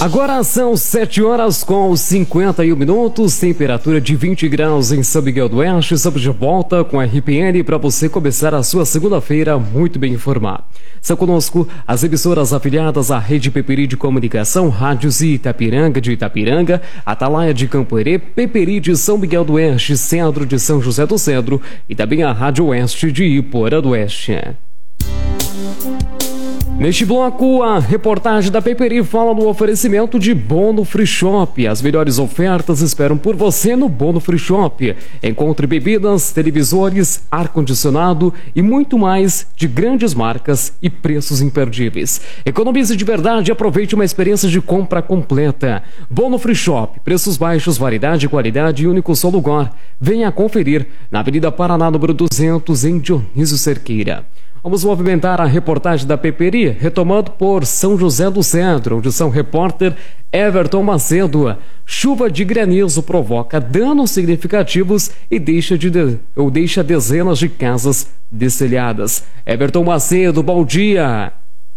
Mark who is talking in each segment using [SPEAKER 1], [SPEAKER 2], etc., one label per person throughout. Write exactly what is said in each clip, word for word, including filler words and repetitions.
[SPEAKER 1] Agora são sete horas com cinquenta e um minutos, temperatura de vinte graus em São Miguel do Oeste. Estamos de volta com a R P N para você começar a sua segunda-feira muito bem informado. São conosco as emissoras afiliadas à Rede Peperi de Comunicação, Rádios Itapiranga de Itapiranga, Atalaia de Campoerê, Peperi de São Miguel do Oeste, Cedro de São José do Cedro e também a Rádio Oeste de Iporã do Oeste. Neste bloco, a reportagem da Peperi fala no oferecimento de Bono Free Shop. As melhores ofertas esperam por você no Bono Free Shop. Encontre bebidas, televisores, ar-condicionado e muito mais de grandes marcas e preços imperdíveis. Economize de verdade e aproveite uma experiência de compra completa. Bono Free Shop, preços baixos, variedade, qualidade e único só lugar. Venha conferir na Avenida Paraná, número duzentos, em Dionísio Cerqueira. Vamos movimentar a reportagem da Peperi, retomando por São José do Cedro, onde são repórter Everton Macedo. Chuva de granizo provoca danos significativos e deixa, de, ou deixa dezenas de casas destelhadas. Everton Macedo, bom dia.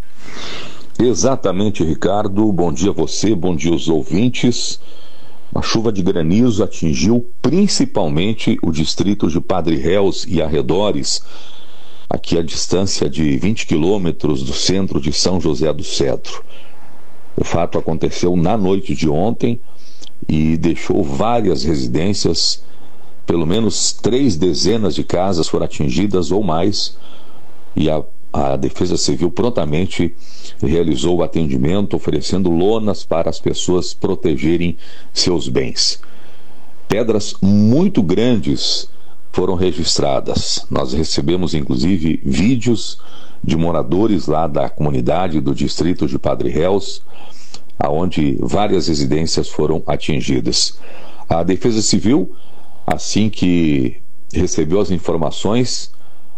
[SPEAKER 2] Exatamente, Ricardo. Bom dia a você, bom dia aos ouvintes. A chuva de granizo atingiu principalmente o distrito de Padre Réus e arredores, aqui a distância de vinte quilômetros do centro de São José do Cedro. O fato aconteceu na noite de ontem e deixou várias residências, pelo menos três dezenas de casas foram atingidas ou mais, e a, a Defesa Civil prontamente realizou o atendimento, oferecendo lonas para as pessoas protegerem seus bens. Pedras muito grandes foram registradas. Nós recebemos inclusive vídeos de moradores lá da comunidade do distrito de Padre Réus, aonde várias residências foram atingidas. A Defesa Civil, assim que recebeu as informações,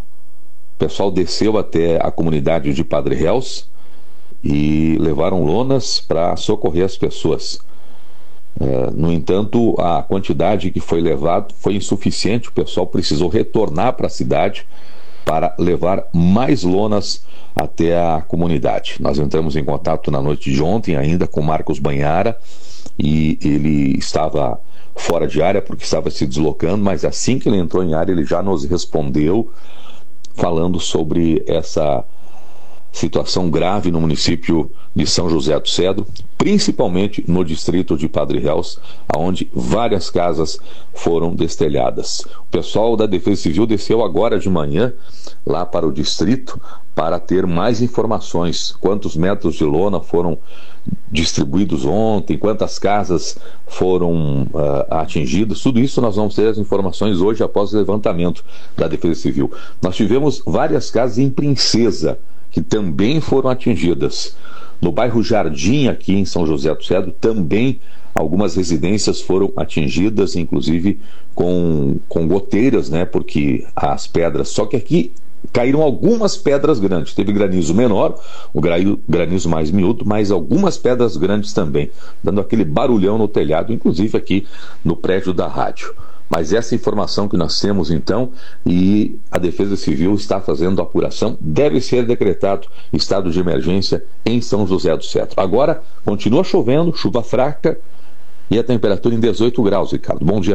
[SPEAKER 2] o pessoal desceu até a comunidade de Padre Réus e levaram lonas para socorrer as pessoas. Uh, no entanto, a quantidade que foi levada foi insuficiente. O pessoal precisou retornar para a cidade para levar mais lonas até a comunidade. Nós entramos em contato na noite de ontem ainda com Marcos Banhara, e ele estava fora de área porque estava se deslocando, mas assim que ele entrou em área ele já nos respondeu falando sobre essa situação grave no município de São José do Cedro, principalmente no distrito de Padre Réus, onde várias casas foram destelhadas. O pessoal da Defesa Civil desceu agora de manhã lá para o distrito para ter mais informações. Quantos metros de lona foram distribuídos ontem, quantas casas foram uh, atingidas, tudo isso nós vamos ter as informações hoje após o levantamento da Defesa Civil. Nós tivemos várias casas em Princesa que também foram atingidas. No bairro Jardim, aqui em São José do Cedro, também algumas residências foram atingidas, inclusive com, com goteiras, né, porque as pedras, só que aqui caíram algumas pedras grandes, teve granizo menor, o granizo mais miúdo, mas algumas pedras grandes também, dando aquele barulhão no telhado, inclusive aqui no prédio da rádio. Mas essa informação que nós temos então, e a Defesa Civil está fazendo a apuração, deve ser decretado estado de emergência em São José do Cedro. Agora, continua chovendo, chuva fraca e a temperatura em dezoito graus, Ricardo. Bom dia.